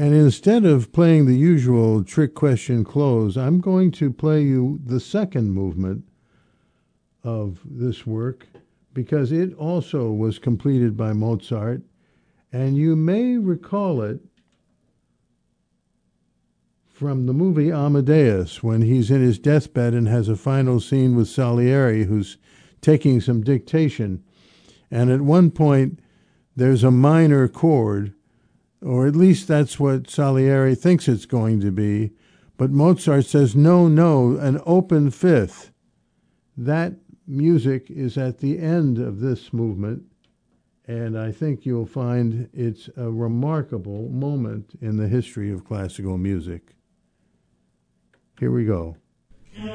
And instead of playing the usual trick question close, I'm going to play you the second movement of this work because it also was completed by Mozart, and you may recall it from the movie Amadeus when he's in his deathbed and has a final scene with Salieri, who's taking some dictation. And at one point, there's a minor chord, or at least that's what Salieri thinks it's going to be. But Mozart says, no, no, an open fifth. That music is at the end of this movement, and I think you'll find it's a remarkable moment in the history of classical music. Here we go.